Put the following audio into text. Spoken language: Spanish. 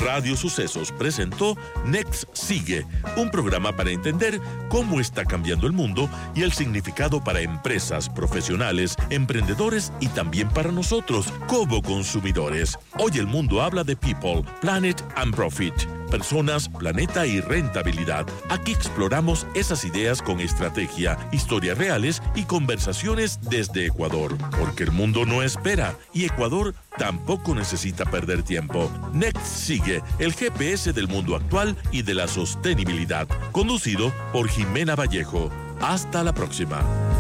Radio Sucesos presentó Next Sigue, un programa para entender cómo está cambiando el mundo y el significado para empresas, profesionales, emprendedores y también para nosotros como consumidores. Hoy el mundo habla de People, Planet and Profit. Personas, planeta y rentabilidad. Aquí exploramos esas ideas con estrategia, historias reales y conversaciones desde Ecuador. Porque el mundo no espera y Ecuador tampoco necesita perder tiempo. Next Sigue, el GPS del mundo actual y de la sostenibilidad. Conducido por Jimena Vallejo. Hasta la próxima.